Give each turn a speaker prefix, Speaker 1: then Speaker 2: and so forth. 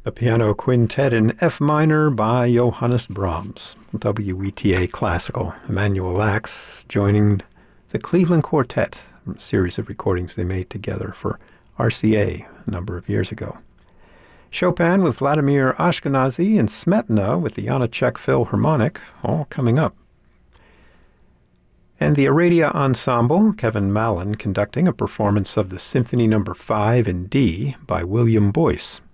Speaker 1: A piano quintet in F minor by Johannes Brahms, WETA Classical. Emanuel Ax joining the Cleveland Quartet, a series of recordings they made together for RCA a number of years ago. Chopin with Vladimir Ashkenazy and Smetana with the Janáček Philharmonic, all coming up. And the Aradia Ensemble, Kevin Mallon conducting a performance of the Symphony No. 5 in D by William Boyce.